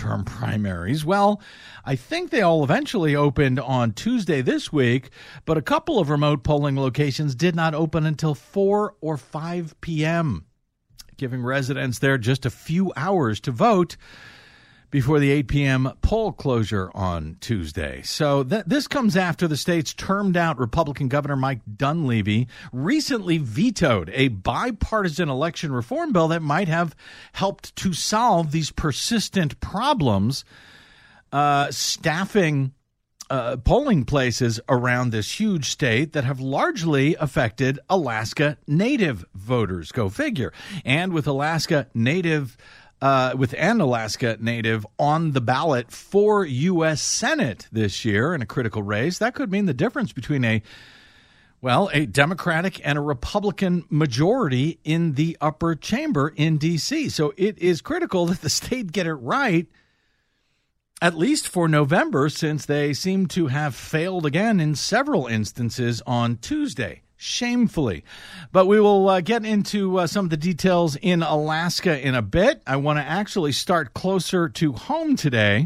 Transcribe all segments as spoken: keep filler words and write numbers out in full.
midterm primaries. Well, I think they all eventually opened on Tuesday this week, but a couple of remote polling locations did not open until four or five p.m., giving residents there just a few hours to vote before the eight p.m. poll closure on Tuesday. So th- this comes after the state's termed-out Republican Governor Mike Dunleavy recently vetoed a bipartisan election reform bill that might have helped to solve these persistent problems uh, staffing uh, polling places around this huge state that have largely affected Alaska Native voters. Go figure. And with Alaska Native Uh, with an Alaska Native on the ballot for U S Senate this year in a critical race, that could mean the difference between a, well, a Democratic and a Republican majority in the upper chamber in D C. So it is critical that the state get it right, at least for November, since they seem to have failed again in several instances on Tuesday. Shamefully. But we will uh, get into uh, some of the details in Alaska in a bit. I want to actually start closer to home today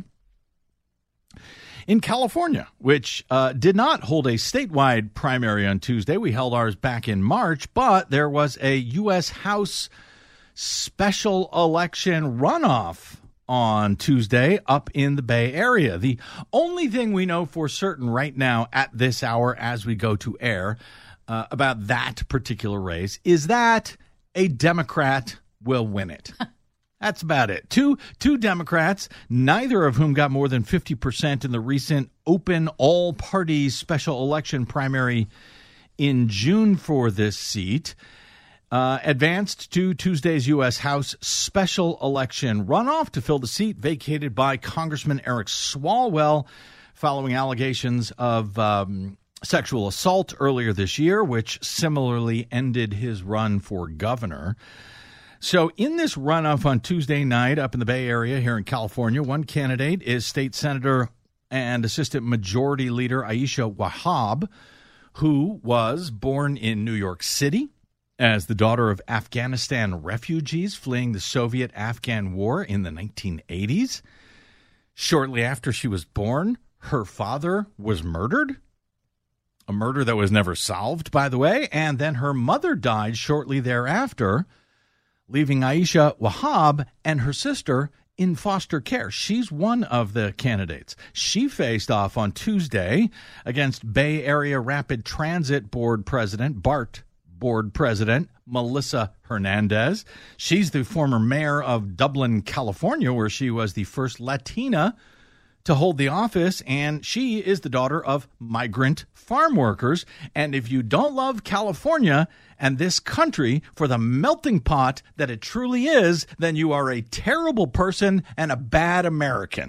in California, which uh, did not hold a statewide primary on Tuesday. We held ours back in March, but there was a U S House special election runoff on Tuesday up in the Bay Area. The only thing we know for certain right now at this hour as we go to air Uh, about that particular race is that a Democrat will win it. That's about it. Two two Democrats, neither of whom got more than fifty percent in the recent open all-party special election primary in June for this seat, uh, advanced to Tuesday's U S House special election runoff to fill the seat vacated by Congressman Eric Swalwell following allegations of Um, sexual assault earlier this year, which similarly ended his run for governor. So in this runoff on Tuesday night up in the Bay Area here in California, one candidate is State Senator and Assistant Majority Leader Aisha Wahab, who was born in New York City as the daughter of Afghanistan refugees fleeing the Soviet-Afghan War in the nineteen eighties. Shortly after she was born, her father was murdered. A murder that was never solved, by the way, and then her mother died shortly thereafter, leaving Aisha Wahab and her sister in foster care. She's one of the candidates. She faced off on Tuesday against Bay Area Rapid Transit Board President, BART Board President, Melissa Hernandez. She's the former mayor of Dublin, California, where she was the first Latina to hold the office, and she is the daughter of migrant farm workers. And if you don't love California and this country for the melting pot that it truly is, then you are a terrible person and a bad American.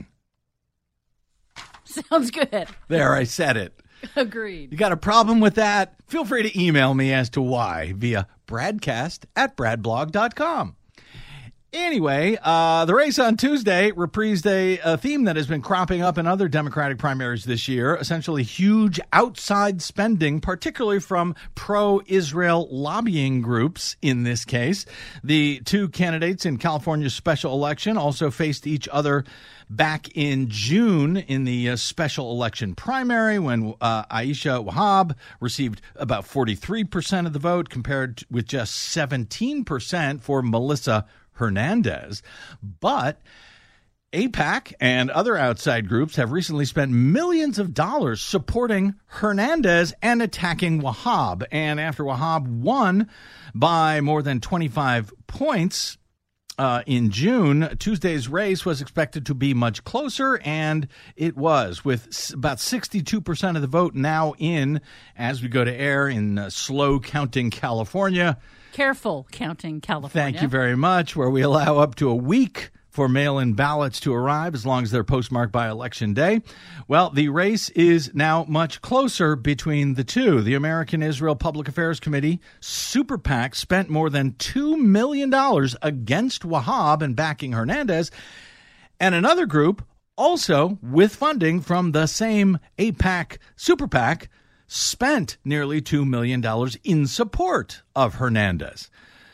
Sounds good. There, I said it. Agreed. You got a problem with that? Feel free to email me as to why via bradcast at bradblog dot com. Anyway, uh, the race on Tuesday reprised a, a theme that has been cropping up in other Democratic primaries this year, essentially huge outside spending, particularly from pro-Israel lobbying groups in this case. The two candidates in California's special election also faced each other back in June in the uh, special election primary when uh, Aisha Wahab received about forty-three percent of the vote compared with just seventeen percent for Melissa Hernandez. But AIPAC and other outside groups have recently spent millions of dollars supporting Hernandez and attacking Wahab. And after Wahab won by more than twenty-five points uh, in June, Tuesday's race was expected to be much closer, and it was, with about sixty-two percent of the vote now in as we go to air in uh, slow counting California. Careful counting California. Thank you very much, where we allow up to a week for mail-in ballots to arrive as long as they're postmarked by Election Day. Well, the race is now much closer between the two. The American Israel Public Affairs Committee, Super PAC, spent more than two million dollars against Wahab and backing Hernandez. And another group, also with funding from the same AIPAC Super PAC, spent nearly two million dollars in support of Hernandez.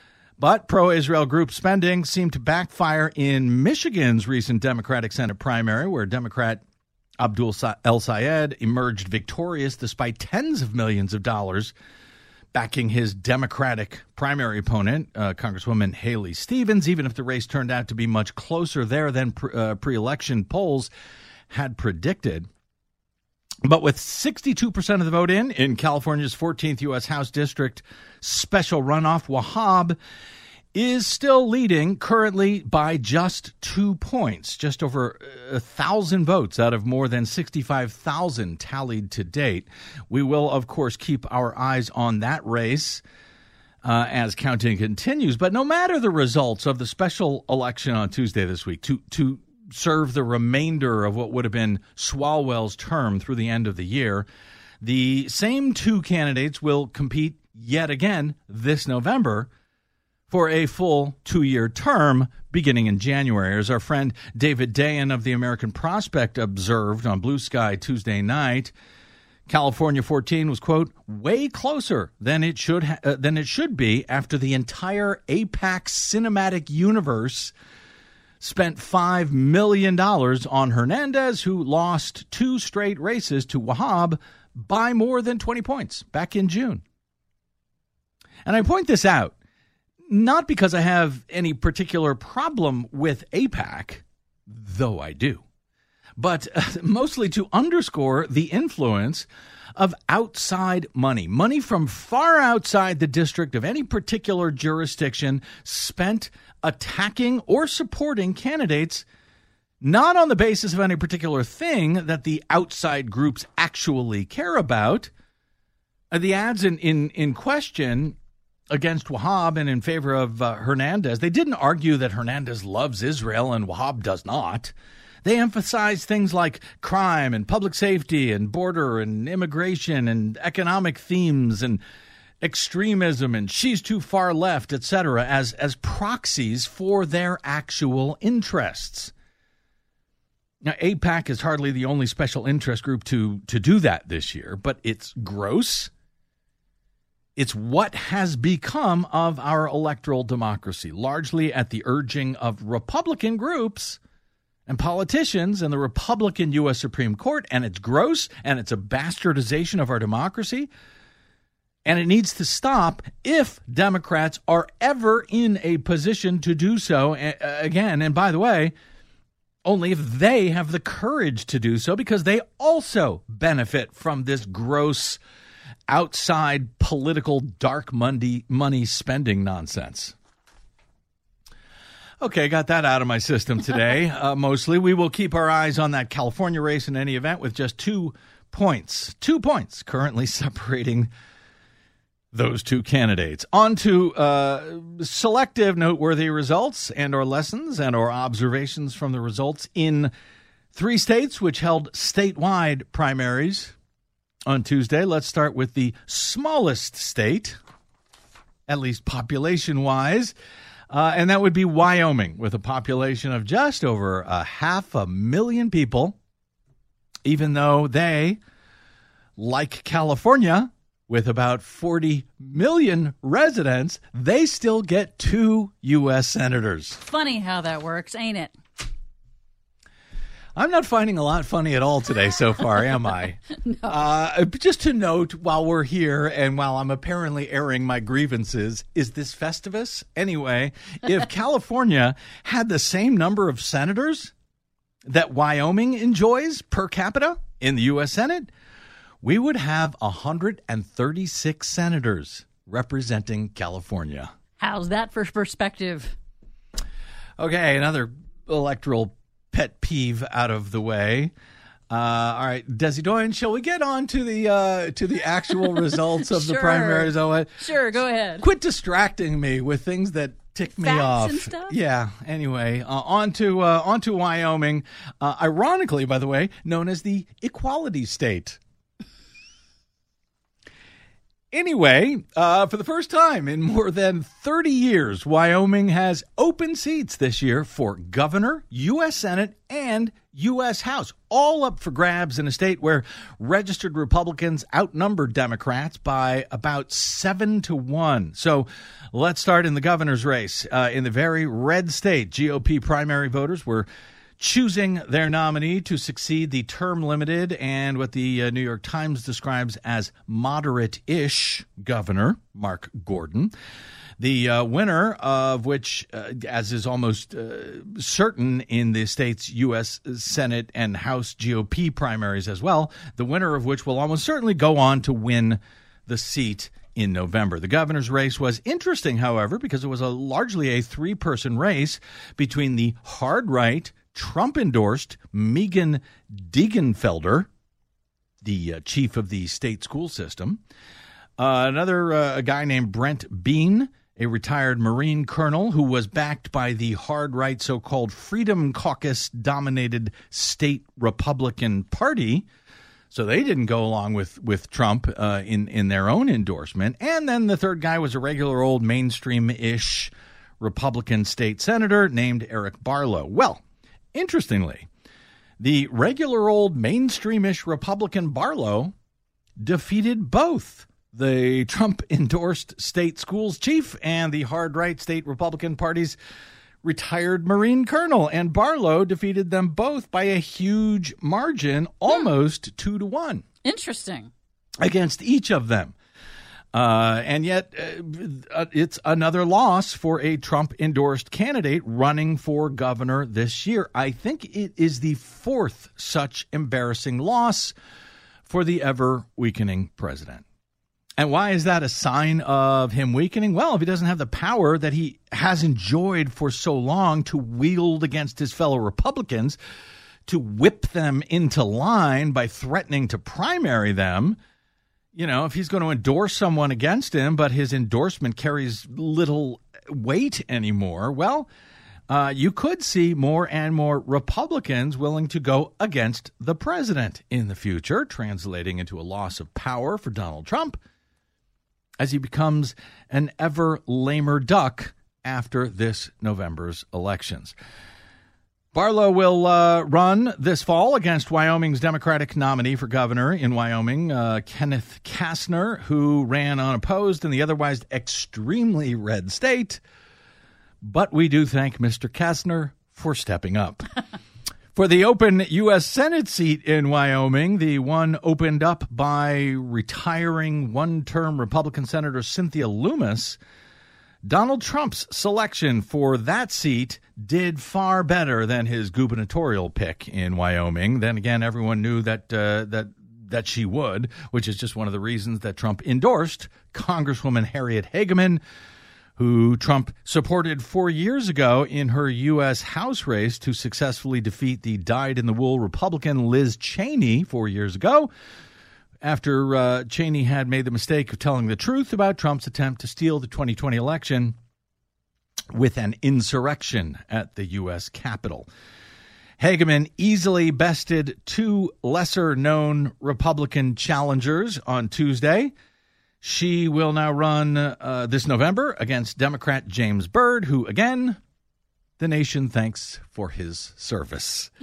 But pro-Israel group spending seemed to backfire in Michigan's recent Democratic Senate primary, where Democrat Abdul El-Sayed emerged victorious despite tens of millions of dollars backing his Democratic primary opponent, uh, Congresswoman Haley Stevens, even if the race turned out to be much closer there than pre- uh, pre-election polls had predicted. But with sixty-two percent of the vote in, in California's fourteenth U S House District special runoff, Wahab is still leading currently by just two points, just over a thousand votes out of more than sixty-five thousand tallied to date. We will, of course, keep our eyes on that race uh, as counting continues. But no matter the results of the special election on Tuesday this week, to to serve the remainder of what would have been Swalwell's term through the end of the year, the same two candidates will compete yet again this November for a full two-year term beginning in January. As our friend David Dayen of the American Prospect observed on Blue Sky Tuesday night, California fourteen was, quote, way closer than it should ha- uh, than it should be after the entire AIPAC cinematic universe spent five million dollars on Hernandez, who lost two straight races to Wahab by more than twenty points back in June. And I point this out not because I have any particular problem with AIPAC, though I do, but mostly to underscore the influence of outside money, money from far outside the district of any particular jurisdiction spent attacking or supporting candidates, not on the basis of any particular thing that the outside groups actually care about. The ads in, in, in question against Wahab and in favor of uh, Hernandez, they didn't argue that Hernandez loves Israel and Wahab does not. They emphasized things like crime and public safety and border and immigration and economic themes and extremism and she's too far left, et cetera, as, as proxies for their actual interests. Now, AIPAC is hardly the only special interest group to, to do that this year, but it's gross. It's what has become of our electoral democracy, largely at the urging of Republican groups and politicians and the Republican U S Supreme Court, and it's gross, and it's a bastardization of our democracy, and it needs to stop if Democrats are ever in a position to do so again. And by the way, only if they have the courage to do so, because they also benefit from this gross outside political dark money, money spending nonsense. Okay, got that out of my system today, uh, mostly. We will keep our eyes on that California race in any event with just two points. Two points currently separating those two candidates. On to uh, selective noteworthy results and or lessons and or observations from the results in three states which held statewide primaries on Tuesday. Let's start with the smallest state, at least population-wise, uh, and that would be Wyoming, with a population of just over a half a million people, even though they, like California, with about forty million residents, they still get two U S senators. Funny how that works, ain't it? I'm not finding a lot funny at all today so far, am I? No. Uh, just to note, while we're here and while I'm apparently airing my grievances, is this Festivus? Anyway, if California had the same number of senators that Wyoming enjoys per capita in the U S Senate, we would have one hundred thirty-six senators representing California. How's that for perspective? Okay, another electoral pet peeve out of the way. Uh, all right, Desi Doyen, shall we get on to the uh, to the actual results of Sure. the primaries? Oh, Sure, go ahead. quit distracting me with things that tick me Facts off. and stuff? Yeah. Anyway, uh, on to uh, on to Wyoming. Uh, ironically, by the way, known as the Equality State. Anyway, uh, for the first time in more than thirty years, Wyoming has open seats this year for governor, U S Senate, and U S House, all up for grabs in a state where registered Republicans outnumber Democrats by about seven to one. So let's start in the governor's race. Uh, in the very red state, G O P primary voters were choosing their nominee to succeed the term-limited and what the uh, New York Times describes as moderate-ish governor, Mark Gordon. The uh, winner of which, uh, as is almost uh, certain in the state's U S Senate and House G O P primaries as well, the winner of which will almost certainly go on to win the seat in November. The governor's race was interesting, however, because it was a largely a three-person race between the hard-right, Trump-endorsed Megan Degenfelder, the uh, chief of the state school system, uh, another uh, a guy named Brent Bean, a retired Marine colonel who was backed by the hard-right so-called Freedom Caucus-dominated state Republican Party. So they didn't go along with, with Trump uh, in, in their own endorsement. And then the third guy was a regular old mainstream-ish Republican state senator named Eric Barlow. Well, interestingly, the regular old mainstream-ish Republican Barlow defeated both the Trump-endorsed state schools chief and the hard-right state Republican Party's retired Marine colonel. And Barlow defeated them both by a huge margin, almost hmm. two to one. Interesting. Against each of them. Uh, and yet, uh, it's another loss for a Trump-endorsed candidate running for governor this year. I think it is the fourth such embarrassing loss for the ever-weakening president. And why is that a sign of him weakening? Well, if he doesn't have the power that he has enjoyed for so long to wield against his fellow Republicans, to whip them into line by threatening to primary them, you know, if he's going to endorse someone against him, but his endorsement carries little weight anymore, well, uh, you could see more and more Republicans willing to go against the president in the future, translating into a loss of power for Donald Trump as he becomes an ever lamer duck after this November's elections. Barlow will uh, run this fall against Wyoming's Democratic nominee for governor in Wyoming, uh, Kenneth Kastner, who ran unopposed in the otherwise extremely red state. But we do thank Mister Kastner for stepping up. For the open U S Senate seat in Wyoming, the one opened up by retiring one-term Republican Senator Cynthia Lummis, Donald Trump's selection for that seat did far better than his gubernatorial pick in Wyoming. Then again, everyone knew that uh, that that she would, which is just one of the reasons that Trump endorsed Congresswoman Harriet Hageman, who Trump supported four years ago in her U S House race to successfully defeat the dyed-in-the-wool Republican Liz Cheney four years ago, after uh, Cheney had made the mistake of telling the truth about Trump's attempt to steal the twenty twenty election with an insurrection at the U S Capitol. Hageman easily bested two lesser-known Republican challengers on Tuesday. She will now run uh, this November against Democrat James Byrd, who, again, the nation thanks for his service.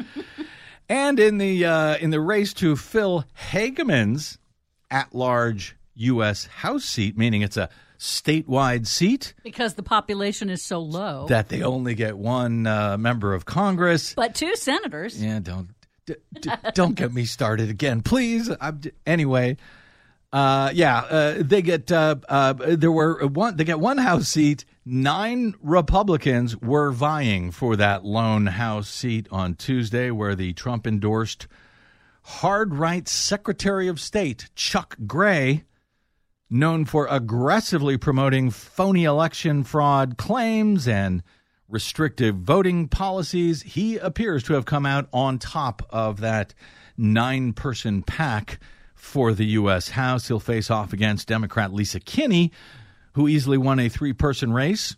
And in the uh, in the race to fill Hageman's at-large U S House seat, meaning it's a statewide seat. Because the population is so low. That they only get one uh, member of Congress. But two senators. Yeah, don't d- d- don't get me started again, please. I'm, anyway, uh, yeah, uh, they get uh, uh, there were one. They get one House seat. Nine Republicans were vying for that lone House seat on Tuesday, where the Trump-endorsed hard-right Secretary of State, Chuck Gray, known for aggressively promoting phony election fraud claims and restrictive voting policies, he appears to have come out on top of that nine-person pack for the U S House. He'll face off against Democrat Lisa Kinney, who easily won a three-person race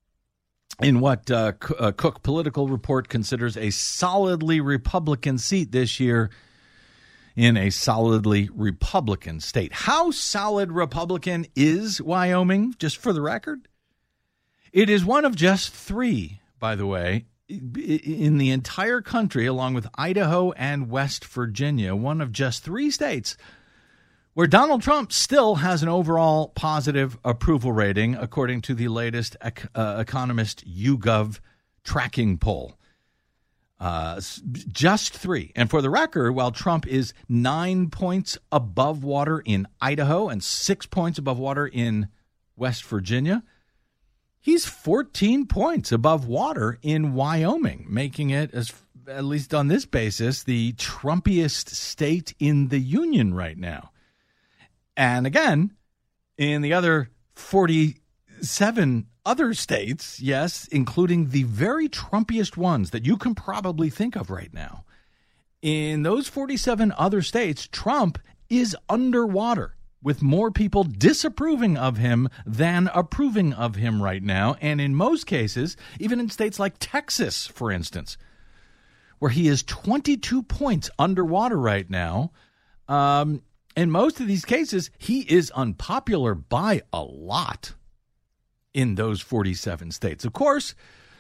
in what uh, C- uh, Cook Political Report considers a solidly Republican seat this year in a solidly Republican state. How solid Republican is Wyoming, just for the record? It is one of just three, by the way, in the entire country, along with Idaho and West Virginia, one of just three states where Donald Trump still has an overall positive approval rating, according to the latest uh, Economist YouGov tracking poll. Uh, just three. And for the record, while Trump is nine points above water in Idaho and six points above water in West Virginia, he's fourteen points above water in Wyoming, making it, as at least on this basis, the Trumpiest state in the union right now. And again, in the other forty-seven other states, yes, including the very Trumpiest ones that you can probably think of right now, in those forty-seven other states, Trump is underwater, with more people disapproving of him than approving of him right now. And in most cases, even in states like Texas, for instance, where he is twenty-two points underwater right now, um, in most of these cases, he is unpopular by a lot in those forty-seven states. Of course,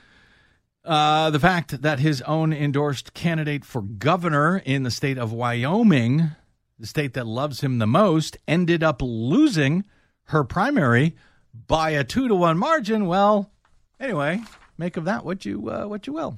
uh, the fact that his own endorsed candidate for governor in the state of Wyoming, the state that loves him the most, ended up losing her primary by a two to one margin. Well, anyway, make of that what you uh, what you will.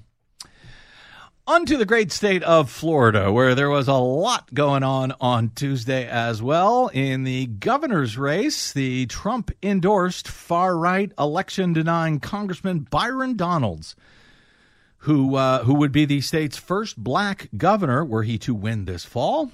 On to the great state of Florida, where there was a lot going on on Tuesday as well. In the governor's race, the Trump-endorsed far-right election-denying Congressman Byron Donalds, who uh, who would be the state's first black governor, were he to win this fall,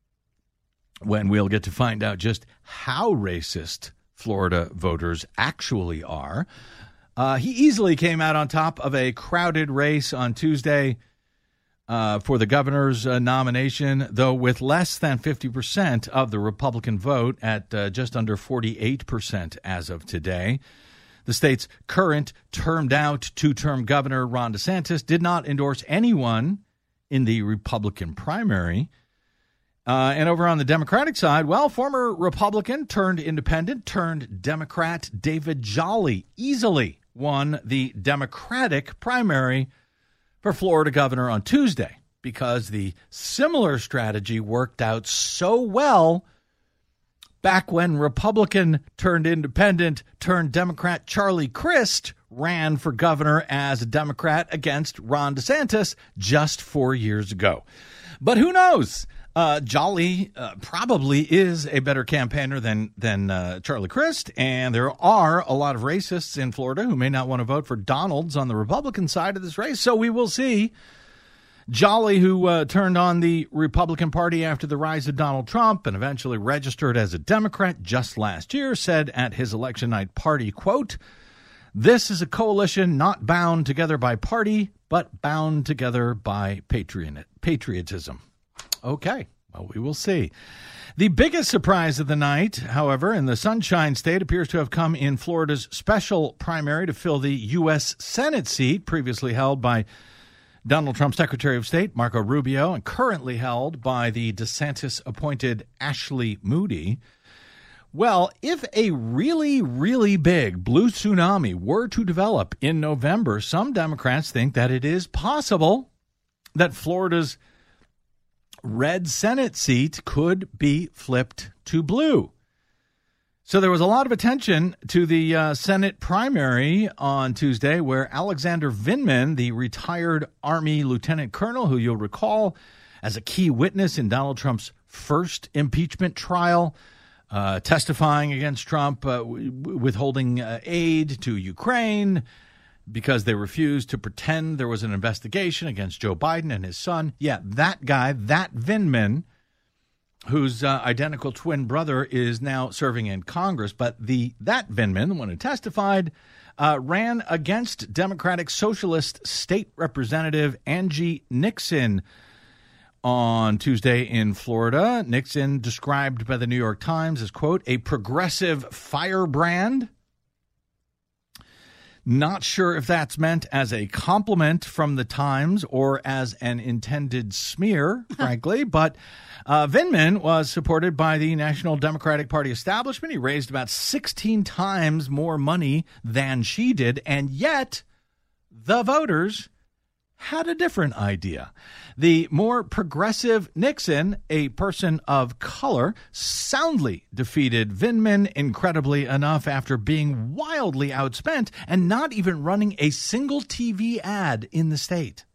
when we'll get to find out just how racist Florida voters actually are. Uh, he easily came out on top of a crowded race on Tuesday Uh, for the governor's uh, nomination, though with less than fifty percent of the Republican vote at uh, just under forty-eight percent as of today. The state's current termed-out two-term governor, Ron DeSantis, did not endorse anyone in the Republican primary. Uh, and over on the Democratic side, well, former Republican turned independent turned Democrat David Jolly easily won the Democratic primary for Florida governor on Tuesday, because the similar strategy worked out so well back when Republican turned independent turned Democrat Charlie Crist ran for governor as a Democrat against Ron DeSantis just four years ago. But who knows? Uh, Jolly uh, probably is a better campaigner than than uh, Charlie Crist, and there are a lot of racists in Florida who may not want to vote for Donalds on the Republican side of this race. So we will see. Jolly, who uh, turned on the Republican Party after the rise of Donald Trump and eventually registered as a Democrat just last year, said at his election night party, quote, "This is a coalition not bound together by party, but bound together by patriot- patriotism." Okay, well, we will see. The biggest surprise of the night, however, in the Sunshine State appears to have come in Florida's special primary to fill the U S Senate seat previously held by Donald Trump's Secretary of State, Marco Rubio, and currently held by the DeSantis-appointed Ashley Moody. Well, if a really, really big blue tsunami were to develop in November, some Democrats think that it is possible that Florida's red Senate seat could be flipped to blue. So there was a lot of attention to the uh, Senate primary on Tuesday, where Alexander Vindman, the retired Army lieutenant colonel, who you'll recall as a key witness in Donald Trump's first impeachment trial, uh, testifying against Trump, uh, w- withholding uh, aid to Ukraine, because they refused to pretend there was an investigation against Joe Biden and his son. Yeah, that guy, that Vindman, whose uh, identical twin brother is now serving in Congress. But the that Vindman, the one who testified, uh, ran against Democratic Socialist State Representative Angie Nixon on Tuesday in Florida. Nixon, described by the New York Times as, quote, a progressive firebrand. Not sure if that's meant as a compliment from the Times or as an intended smear, frankly, but uh, Vindman was supported by the National Democratic Party establishment. He raised about sixteen times more money than she did, and yet the voters had a different idea. The more progressive Nixon, a person of color, soundly defeated Vindman, incredibly enough, after being wildly outspent and not even running a single T V ad in the state.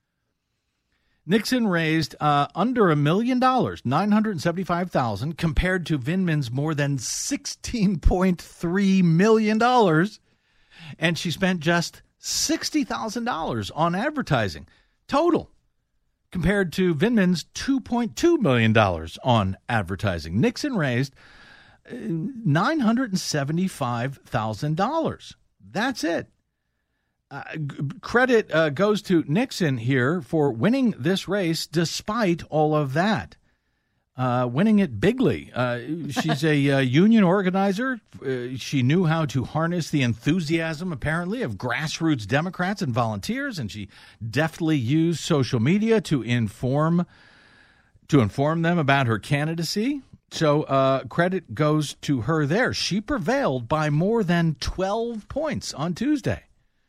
Nixon raised uh, under a million dollars, nine hundred seventy-five thousand dollars, compared to Vindman's more than sixteen point three million dollars, and she spent just sixty thousand dollars on advertising total, compared to Vindman's two point two million dollars on advertising. Nixon raised nine hundred seventy-five thousand dollars. That's it. Uh, g- credit uh, goes to Nixon here for winning this race despite all of that. Uh, winning it bigly. Uh, she's a uh, union organizer. Uh, she knew how to harness the enthusiasm, apparently, of grassroots Democrats and volunteers, and she deftly used social media to inform to inform them about her candidacy. So uh, credit goes to her there. She prevailed by more than twelve points on Tuesday,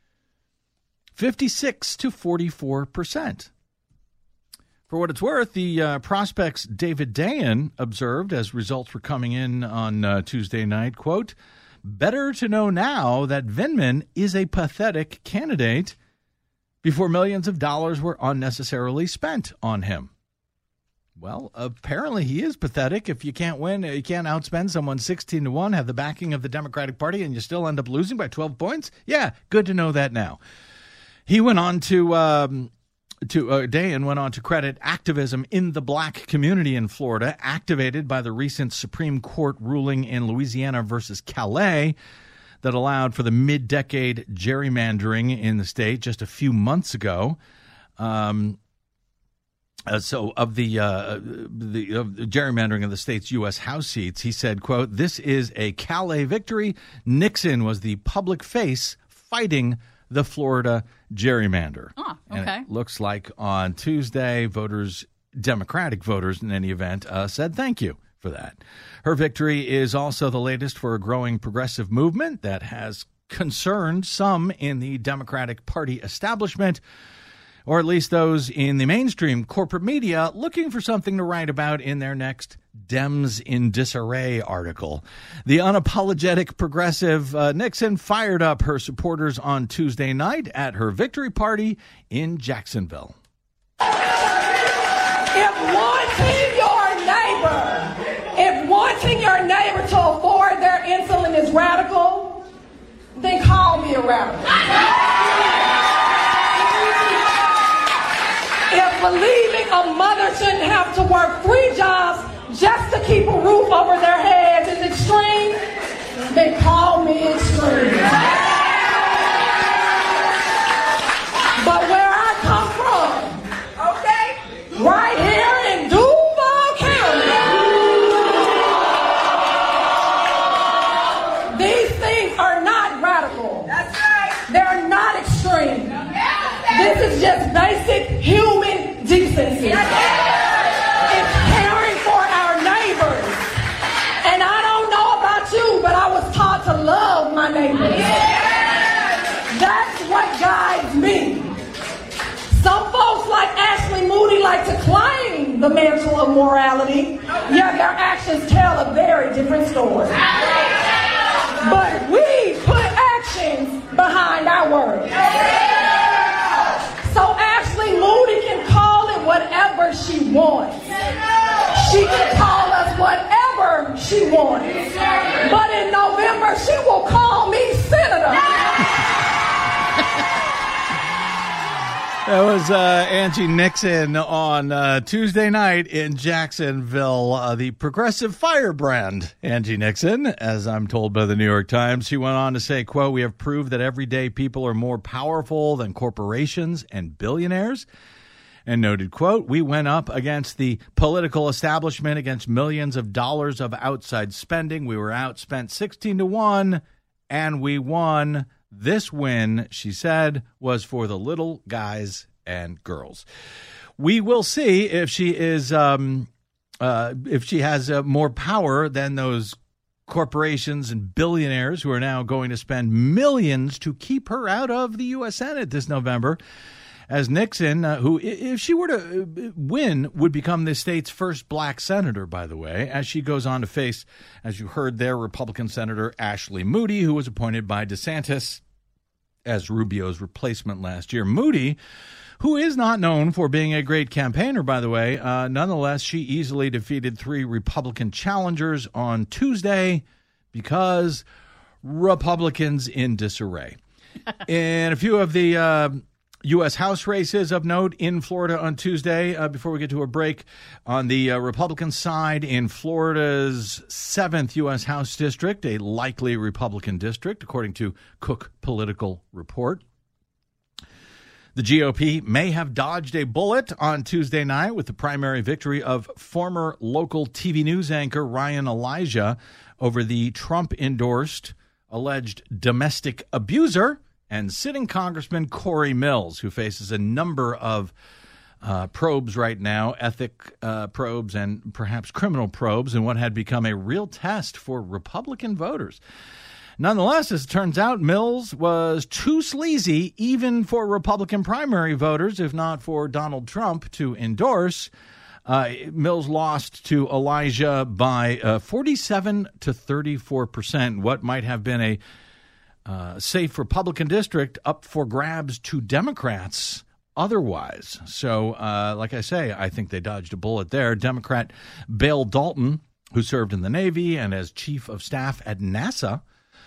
fifty-six to forty-four percent. For what it's worth, the uh, Prospect's David Dayen observed as results were coming in on uh, Tuesday night, quote, "Better to know now that Vindman is a pathetic candidate before millions of dollars were unnecessarily spent on him." Well, apparently he is pathetic. If you can't win, you can't outspend someone sixteen to one, have the backing of the Democratic Party, and you still end up losing by twelve points. Yeah, good to know that now. He went on to... Um, To uh, Dayen went on to credit activism in the black community in Florida, activated by the recent Supreme Court ruling in Louisiana versus Calais that allowed for the mid-decade gerrymandering in the state just a few months ago. Um, uh, so of the, uh, the, of the gerrymandering of the state's U S House seats, he said, quote, "This is a Calais victory. Nixon was the public face fighting the Florida gerrymander." Oh, okay. And it looks like on Tuesday, voters, Democratic voters in any event, uh, said thank you for that. Her victory is also the latest for a growing progressive movement that has concerned some in the Democratic Party establishment, or at least those in the mainstream corporate media looking for something to write about in their next Dems in Disarray article. The unapologetic progressive uh, Nixon fired up her supporters on Tuesday night at her victory party in Jacksonville. If wanting your neighbor, if wanting your neighbor to afford their insulin is radical, then call me a radical. If believing a mother shouldn't have to work three jobs just to keep a roof over their heads is extreme, then call me extreme. But where I come from, okay, right here in Duval County, these things are not radical. That's right. They're not extreme. This is just basic human decency. It's caring for our neighbors. And I don't know about you, but I was taught to love my neighbors. That's what guides me. Some folks like Ashley Moody like to claim the mantle of morality, yet their actions tell a very different story. But we put actions behind our words. So Ashley Moody can call it whatever she wants. She can call us whatever she wants. But in November, she will call me Senator. That was uh, Angie Nixon on uh, Tuesday night in Jacksonville, uh, the progressive firebrand, Angie Nixon, as I'm told by the New York Times. She went on to say, quote, "We have proved that everyday people are more powerful than corporations and billionaires." And noted, quote, "We went up against the political establishment, against millions of dollars of outside spending. We were outspent sixteen to one, and we won This win, she said, was for the little guys and girls. We will see if she is, um, uh, if she has uh, more power than those corporations and billionaires who are now going to spend millions to keep her out of the U S Senate this November. As Nixon, uh, who, if she were to win, would become the state's first black senator, by the way, as she goes on to face, as you heard there, Republican Senator Ashley Moody, who was appointed by DeSantis as Rubio's replacement last year. Moody, who is not known for being a great campaigner, by the way, uh, nonetheless, she easily defeated three Republican challengers on Tuesday because Republicans in disarray. In a few of the uh, U S. House races of note in Florida on Tuesday, uh, before we get to a break, on the uh, Republican side in Florida's seventh U S. House district, a likely Republican district, according to Cook Political Report. The G O P may have dodged a bullet on Tuesday night with the primary victory of former local T V news anchor Ryan Elijah over the Trump-endorsed alleged domestic abuser and sitting Congressman Corey Mills, who faces a number of uh, probes right now, ethic uh, probes and perhaps criminal probes, in what had become a real test for Republican voters. Nonetheless, as it turns out, Mills was too sleazy even for Republican primary voters, if not for Donald Trump to endorse. Uh, Mills lost to Elijah by uh, forty-seven to thirty-four percent, what might have been a Uh, safe Republican district up for grabs to Democrats otherwise. So, uh, like I say, I think they dodged a bullet there. Democrat Bill Dalton, who served in the Navy and as chief of staff at NASA,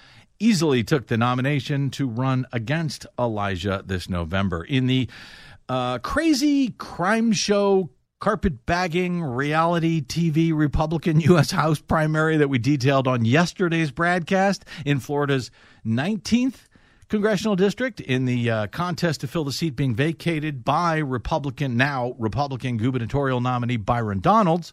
easily took the nomination to run against Elijah this November. In the uh, crazy crime show, carpetbagging reality T V Republican U S. House primary that we detailed on yesterday's broadcast in Florida's nineteenth congressional district, in the uh, contest to fill the seat being vacated by Republican, now Republican gubernatorial nominee Byron Donalds.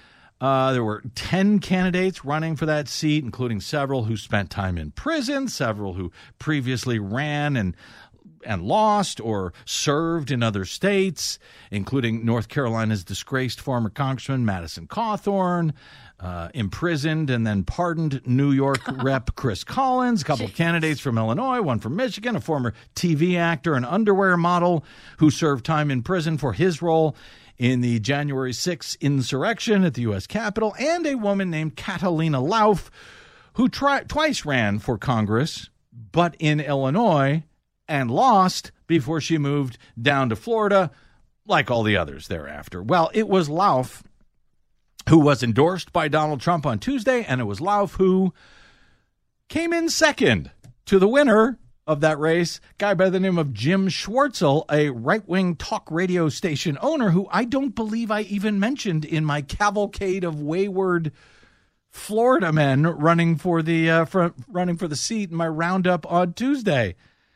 Uh, there were ten candidates running for that seat, including several who spent time in prison, several who previously ran and and lost or served in other states, including North Carolina's disgraced former Congressman Madison Cawthorn, uh, imprisoned and then pardoned New York Rep Chris Collins, a couple of candidates from Illinois, one from Michigan, a former T V actor and underwear model who served time in prison for his role in the January sixth insurrection at the U S. Capitol, and a woman named Catalina Lauf, who tri- twice ran for Congress, but in Illinois, and lost before she moved down to Florida, like all the others thereafter. Well, it was Lauf who was endorsed by Donald Trump on Tuesday, and it was Lauf who came in second to the winner of that race, a guy by the name of Jim Schwartzel, a right-wing talk radio station owner who I don't believe I even mentioned in my cavalcade of wayward Florida men running for the uh, for, running for the seat in my roundup on Tuesday.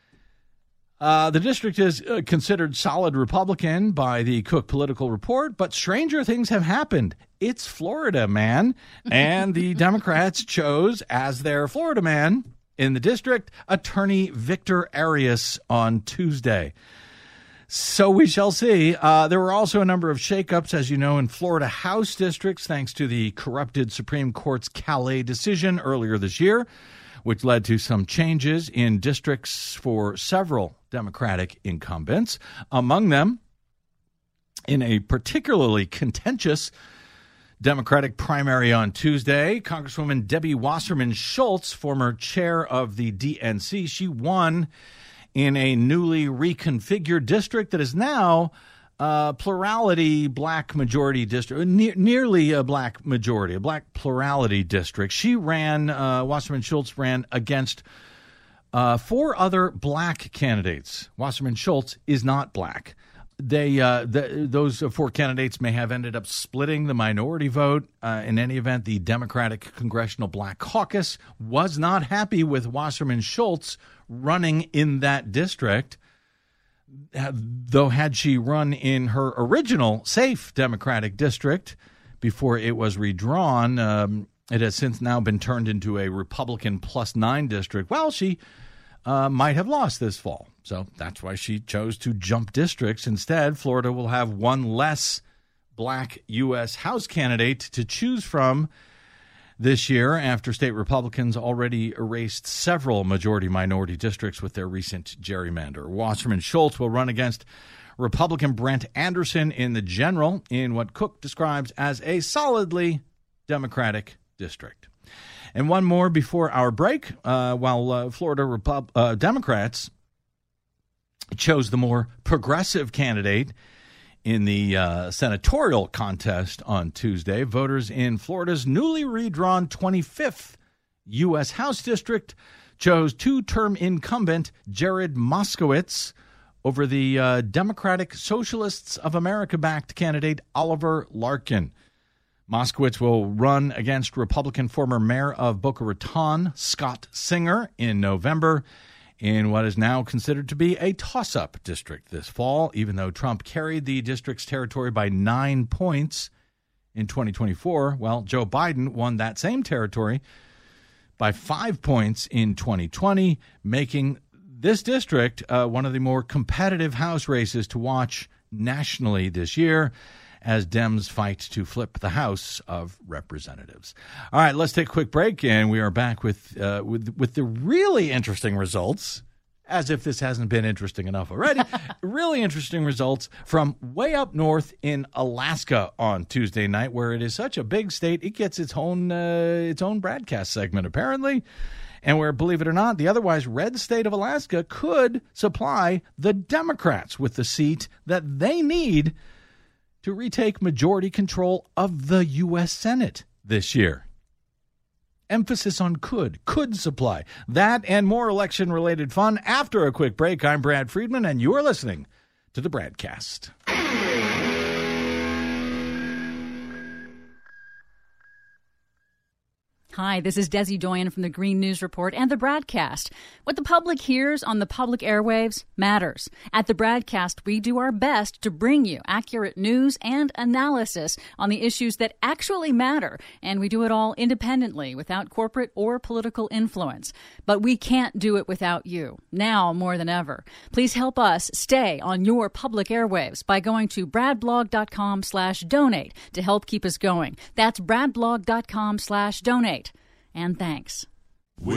Uh, the district is uh, considered solid Republican by the Cook Political Report, but stranger things have happened. It's Florida, man. And the Democrats chose as their Florida man in the district, Attorney Victor Arias on Tuesday. So we shall see. Uh, there were also a number of shakeups, as you know, in Florida House districts, thanks to the corrupted Supreme Court's Calais decision earlier this year, which led to some changes in districts for several Democratic incumbents. Among them, in a particularly contentious Democratic primary on Tuesday, Congresswoman Debbie Wasserman Schultz, former chair of the D N C, she won in a newly reconfigured district that is now a plurality black majority district, ne- nearly a black majority, a black plurality district. She ran, uh, Wasserman Schultz ran against uh, four other black candidates. Wasserman Schultz is not black. They, uh, the, those four candidates may have ended up splitting the minority vote. Uh, in any event, the Democratic Congressional Black Caucus was not happy with Wasserman Schultz running in that district. Though had she run in her original safe Democratic district before it was redrawn, um, it has since now been turned into a Republican plus nine district. Well, she uh, might have lost this fall. So that's why she chose to jump districts. Instead, Florida will have one less black U S House candidate to choose from this year after state Republicans already erased several majority-minority districts with their recent gerrymander. Wasserman Schultz will run against Republican Brent Anderson in the general in what Cook describes as a solidly Democratic district. And one more before our break. Uh, while uh, Florida Repub- uh, Democrats chose the more progressive candidate in the uh, senatorial contest on Tuesday, voters in Florida's newly redrawn twenty-fifth U S House District chose two-term incumbent Jared Moskowitz over the uh, Democratic Socialists of America-backed candidate Oliver Larkin. Moskowitz will run against Republican former mayor of Boca Raton, Scott Singer, in November in what is now considered to be a toss-up district this fall, even though Trump carried the district's territory by nine points in twenty twenty-four. Well, Joe Biden won that same territory by five points in twenty twenty, making this district uh, one of the more competitive House races to watch nationally this year, as Dems fight to flip the House of Representatives. All right, let's take a quick break, and we are back with uh, with with the really interesting results, as if this hasn't been interesting enough already. Really interesting results from way up north in Alaska on Tuesday night, where it is such a big state, it gets its own uh, its own broadcast segment, apparently. And where, believe it or not, the otherwise red state of Alaska could supply the Democrats with the seat that they need to retake majority control of the U S Senate this year. Emphasis on could, could supply. That and more election-related fun after a quick break. I'm Brad Friedman, and you're listening to the Bradcast. Hi, this is Desi Doyen from the Green News Report and the Bradcast. What the public hears on the public airwaves matters. At the Bradcast, we do our best to bring you accurate news and analysis on the issues that actually matter, and we do it all independently without corporate or political influence. But we can't do it without you, now more than ever. Please help us stay on your public airwaves by going to bradblog.com slash donate to help keep us going. That's bradblog.com slash donate. And thanks.